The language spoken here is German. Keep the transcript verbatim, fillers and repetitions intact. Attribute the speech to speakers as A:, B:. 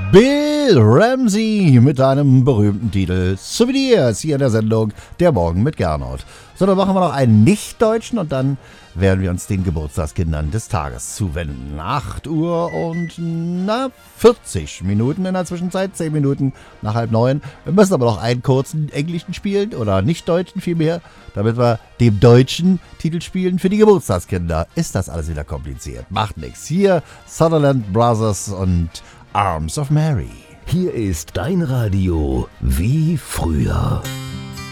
A: Bill Ramsey mit einem berühmten Titel Souvenirs hier in der Sendung Der Morgen mit Gernot. So, dann machen wir noch einen Nicht-Deutschen und dann werden wir uns den Geburtstagskindern des Tages zuwenden. acht Uhr und na, vierzig Minuten in der Zwischenzeit, zehn Minuten nach halb neun. Wir müssen aber noch einen kurzen englischen spielen oder Nicht-Deutschen vielmehr, damit wir dem deutschen Titel spielen für die Geburtstagskinder. Ist das alles wieder kompliziert? Macht nichts. Hier Sutherland Brothers und Arms of Mary.
B: Hier ist dein Radio wie früher.